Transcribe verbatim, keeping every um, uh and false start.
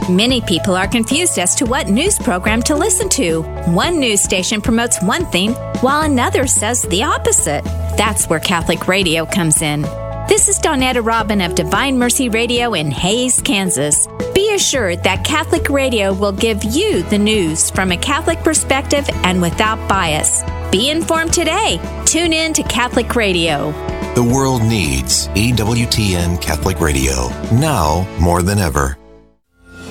Many people are confused as to what news program to listen to. One news station promotes one thing, while another says the opposite. That's where Catholic Radio comes in. This is Donetta Robin of Divine Mercy Radio in Hays, Kansas. Be assured that Catholic Radio will give you the news from a Catholic perspective and without bias. Be informed today. Tune in to Catholic Radio. The world needs E W T N Catholic Radio, now more than ever.